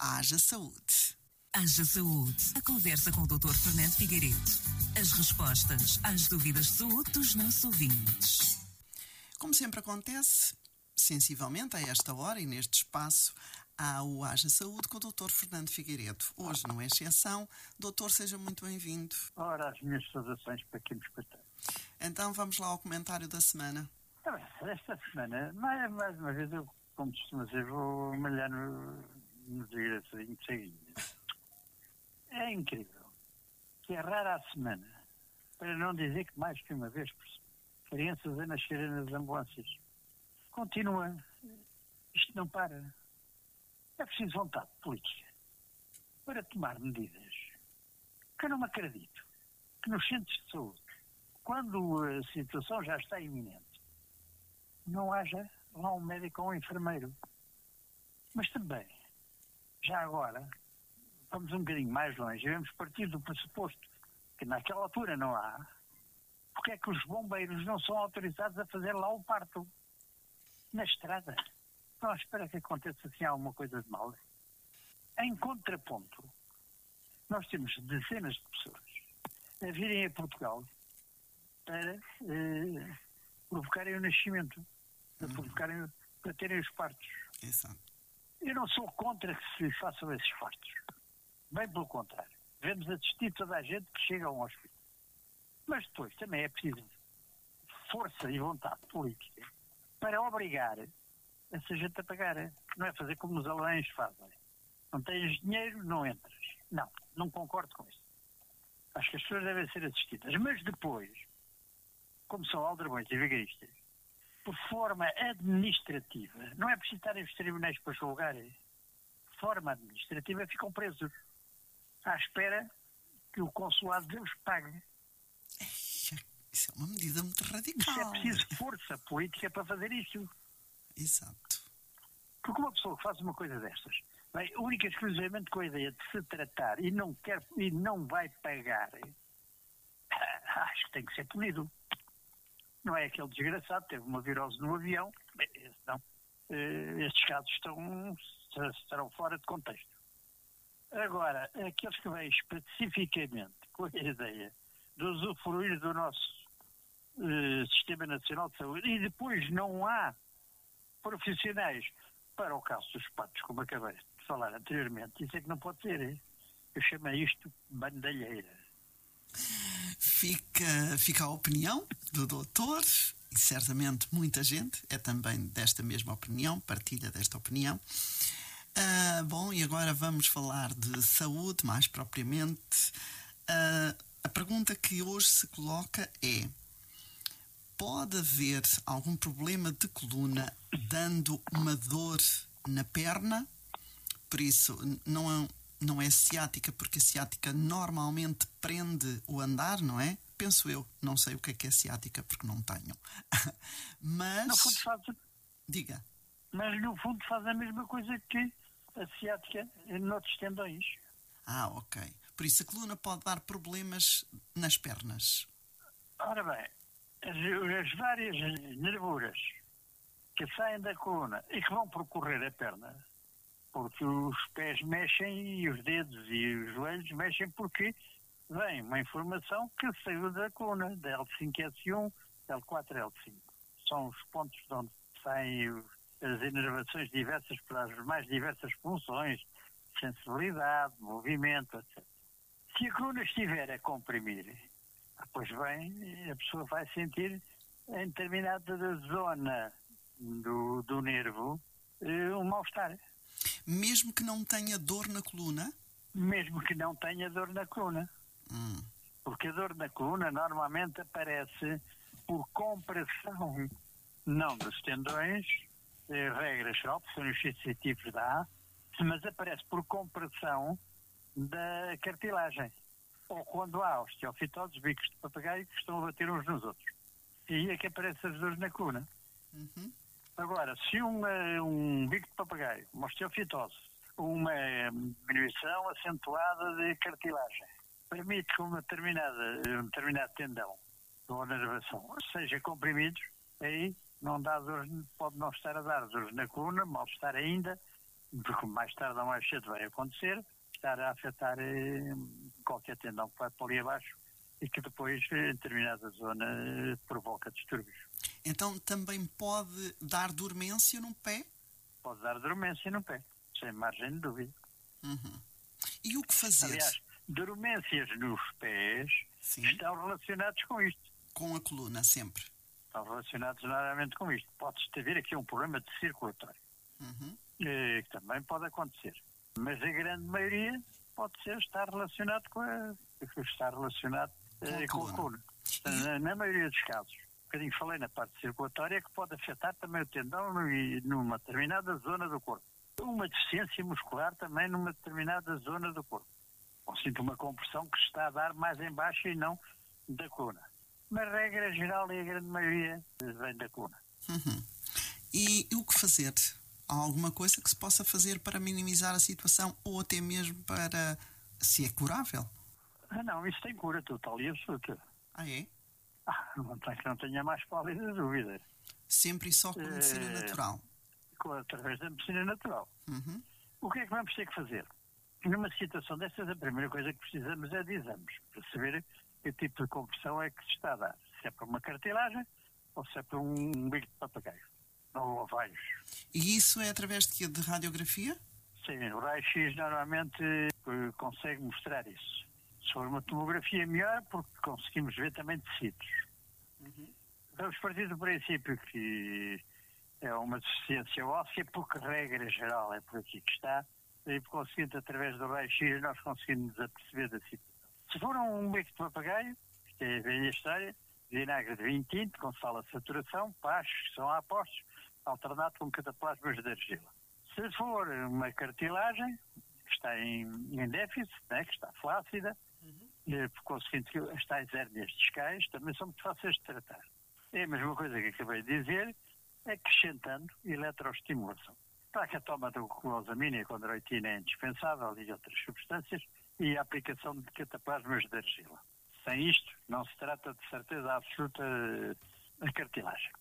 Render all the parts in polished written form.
Haja Saúde. Haja Saúde. A conversa com o Dr. Fernando Figueiredo. As respostas às dúvidas de saúde dos nossos ouvintes. Como sempre acontece, sensivelmente a esta hora e neste espaço, há o Haja Saúde com o Dr. Fernando Figueiredo. Hoje não é exceção. Doutor, seja muito bem-vindo. Ora, as minhas saudações para quem me escuta. Então vamos lá ao comentário da semana. Esta semana, mais uma vez, eu, como costumo dizer, vou malhar no desgraçadinho de ceguinho. É incrível que é rara a semana, para não dizer que mais que uma vez por semana, crianças a nascerem nas ambulâncias. Continua. Isto não para. É preciso vontade política para tomar medidas. Que eu não me acredito que nos centros de saúde, quando a situação já está iminente, não haja lá um médico ou um enfermeiro. Mas também, já agora, vamos um bocadinho mais longe, devemos partir do pressuposto que naquela altura não há, porque é que os bombeiros não são autorizados a fazer lá o parto? Na estrada. Não espera que aconteça assim alguma coisa de mal. Em contraponto, nós temos dezenas de pessoas a virem a Portugal para provocarem o nascimento, para terem os partos. Exato. Eu não sou contra que se façam esses partos. Bem pelo contrário. Devemos assistir toda a gente que chega a um hospital. Mas depois também é preciso força e vontade política para obrigar essa gente a pagar. Não é fazer como os alemães fazem. Não tens dinheiro, não entras. Não concordo com isso. Acho que as pessoas devem ser assistidas. Mas depois, como são aldrabões e vigaristas, por forma administrativa, não é preciso estarem os tribunais para julgarem. De forma administrativa ficam presos à espera que o consulado deles pague. Isso é uma medida muito radical. Isso é preciso força política para fazer isso. Exato. Porque uma pessoa que faz uma coisa destas, bem, única e exclusivamente com a ideia de se tratar e não quer e não vai pagar, acho que tem que ser punido. Não é aquele desgraçado, teve uma virose no avião, bem, não. Estes casos estarão fora de contexto. Agora, aqueles que vêm especificamente com a ideia de usufruir do nosso Sistema Nacional de Saúde e depois não há profissionais para o caso dos partos, como acabei de falar anteriormente, isso é que não pode ser, hein? Eu chamei isto bandalheira. Fica a opinião do doutor, e certamente muita gente é também desta mesma opinião, partilha desta opinião. Bom, e agora vamos falar de saúde, mais propriamente. A pergunta que hoje se coloca é: pode haver algum problema de coluna dando uma dor na perna? Por isso, não é ciática, porque a ciática normalmente prende o andar, não é? Penso eu. Não sei o que é ciática, porque não tenho. Mas... No fundo faz... Diga. Mas no fundo faz a mesma coisa que a ciática noutros tendões. Ok. Por isso a coluna pode dar problemas nas pernas. Ora bem, as várias nervuras que saem da coluna e que vão percorrer a perna, porque os pés mexem e os dedos e os joelhos mexem porque vem uma informação que saiu da coluna, da L5S1, L4 L5. São os pontos de onde saem as inervações diversas para as mais diversas funções, sensibilidade, movimento, etc. Se a coluna estiver a comprimir, pois bem, a pessoa vai sentir em determinada zona do nervo um mal-estar. Mesmo que não tenha dor na coluna? Mesmo que não tenha dor na coluna. Porque a dor na coluna normalmente aparece por compressão, não dos tendões, regras só, porque são os sensitivos da A, mas aparece por compressão da cartilagem. Ou quando há osteofitoses, bicos de papagaio, que estão a bater uns nos outros. E aí é que aparecem as dores na coluna. Agora, se um bico de papagaio, uma osteofitose, uma diminuição acentuada de cartilagem, permite que um determinado tendão ou nervação seja comprimidos, aí não dá dor, pode não estar a dar dores na coluna, mal-estar ainda, porque mais tarde ou mais cedo vai acontecer, estar a afetar qualquer tendão que vai para ali abaixo e que depois, em determinada zona, provoca distúrbios. Então também pode dar dormência no pé? Pode dar dormência no pé, sem margem de dúvida. Uhum. E o que fazer? Aliás, dormências nos pés Sim. estão relacionados com isto. Com a coluna, sempre. Estão relacionados normalmente com isto. Pode-se ter aqui um problema de circulatório, Uhum. que também pode acontecer. Mas a grande maioria pode estar relacionado com a coluna. Na maioria dos casos. Um bocadinho falei na parte circulatória, que pode afetar também o tendão e numa determinada zona do corpo. Uma deficiência muscular também numa determinada zona do corpo. Ou sinto uma compressão que se está a dar mais em baixo e não da coluna. Mas a regra geral e a grande maioria vem da coluna. Uhum. E o que fazer? Há alguma coisa que se possa fazer para minimizar a situação ou até mesmo para se é curável? Não, isso tem cura total e absoluta. Ah, é? Não tenha mais pálida dúvida. Sempre e só com medicina natural? Através da medicina natural. Uhum. O que é que vamos ter que fazer? Numa situação destas, a primeira coisa que precisamos é de exames, para saber que tipo de compressão é que se está a dar. Se é para uma cartilagem ou se é para um bico de papagaio. Ou ovários. E isso é através de quê? De radiografia? Sim, o raio-x normalmente consegue mostrar isso. Se for uma tomografia melhor, porque conseguimos ver também tecidos. Uhum. Vamos partir do princípio que é uma deficiência óssea, porque regra geral é por aqui que está, e por conseguinte, através do raio-x, nós conseguimos aperceber da situação. Se for um bico de papagaio, que é a velha história, vinagre de vinho tinto, com sal de saturação, pachos, que são apostos, alternado com cataplasmas de argila. Se for uma cartilagem, que está em déficit, né, que está flácida, por conseguinte, as tais hérnias discais também são muito fáceis de tratar. É a mesma coisa que acabei de dizer, acrescentando eletroestimulação. Para que a toma de glucosamina e condroitina é indispensável e outras substâncias, e a aplicação de cataplasmas de argila. Sem isto, não se trata de certeza absoluta a cartilagem.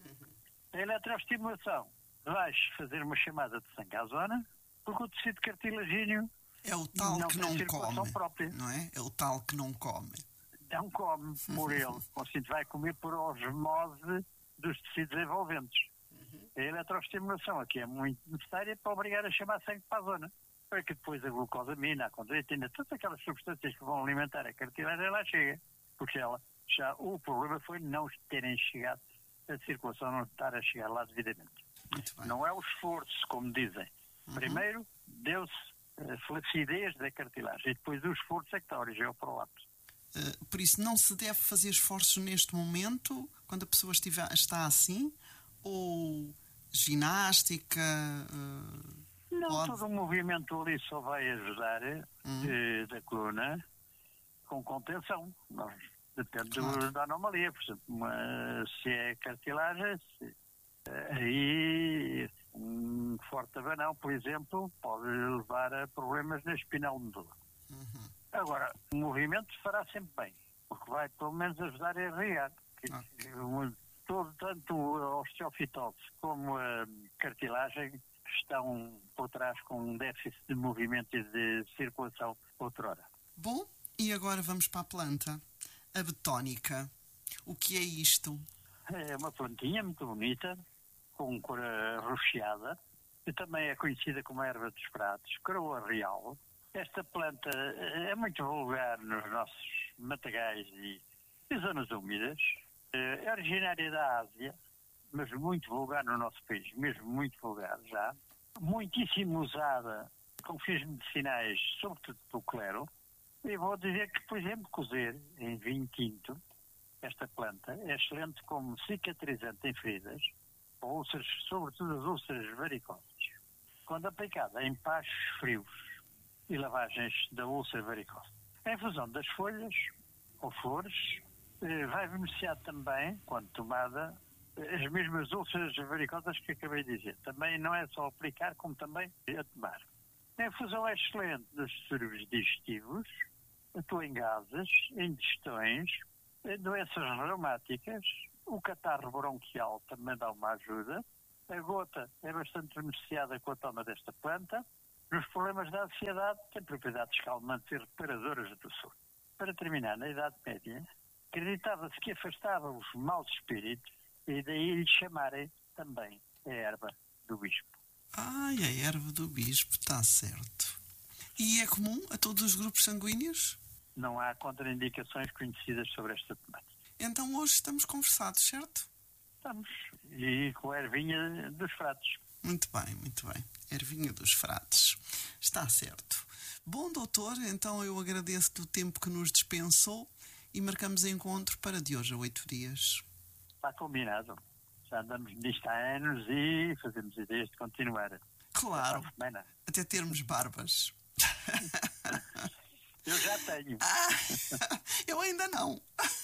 A eletroestimulação vais fazer uma chamada de sangue à zona, porque o tecido cartilagíneo é o tal não que tem não circulação come, própria. não é? É o tal que não come. Não come por ele. O tecido vai comer por osmose dos tecidos envolventes. A eletroestimulação aqui é muito necessária para obrigar a chamar sangue para a zona. Para que depois a glucosamina, a condroitina, todas aquelas substâncias que vão alimentar a cartilagem, ela chega. Porque o problema foi não terem chegado, a circulação não estar a chegar lá devidamente. Não é o esforço, como dizem. Primeiro, deu-se a flacidez da cartilagem e depois o esforço é que está a origem ao prolapso. Por isso, não se deve fazer esforços neste momento, quando a pessoa está assim? Ou ginástica? Não, todo o movimento ali só vai ajudar da coluna com contenção. Depende da anomalia. Por exemplo, se é cartilagem, aí um forte abanão, por exemplo, pode levar a problemas na espinal medula. Agora, o movimento fará sempre bem, porque vai pelo menos ajudar a irrigar. Tanto a osteofitose como a cartilagem estão por trás com um déficit de movimento e de circulação outrora. Bom, e agora vamos para a planta, a betónica. O que é isto? É uma plantinha muito bonita, com cor arroxeada, que também é conhecida como erva dos pratos, coroa real. Esta planta é muito vulgar nos nossos matagais e zonas úmidas. É originária da Ásia, mas muito vulgar no nosso país, mesmo muito vulgar já. Muitíssimo usada com fins medicinais, sobretudo pelo clero. E vou dizer que, por exemplo, cozer em vinho tinto, esta planta é excelente como cicatrizante em feridas, úlceras, sobretudo as úlceras varicosas. Quando aplicada em pachos frios e lavagens da úlcera varicosa. A infusão das folhas ou flores vai beneficiar também, quando tomada, as mesmas úlceras varicosas que acabei de dizer. Também não é só aplicar, como também a tomar. A infusão é excelente nos distúrbios digestivos, atua em gases, em digestões, em doenças reumáticas, o catarro bronquial também dá uma ajuda, A gota é bastante beneficiada com a toma desta planta. Nos problemas da ansiedade, tem propriedades calmantes e reparadoras do sono. Para terminar, na Idade Média, acreditava-se que afastava os maus espíritos e daí lhe chamarem também a erva do bispo. Ai, a erva do bispo, está certo. E é comum a todos os grupos sanguíneos? Não há contraindicações conhecidas sobre esta temática. Então hoje estamos conversados, certo? Estamos. E com a ervinha dos frates. Muito bem, muito bem. Ervinha dos frates. Está certo. Bom, doutor, então eu agradeço o tempo que nos dispensou e marcamos encontro para de hoje a 8 dias. Está combinado. Já andamos nisto há anos e fazemos ideias de continuar. Claro, até termos barbas. Eu já tenho. Eu ainda não.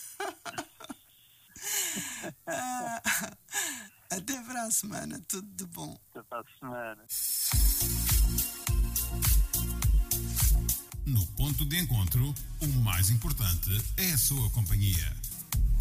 Até para a semana, tudo de bom. Até para a semana. No ponto de encontro, o mais importante é a sua companhia.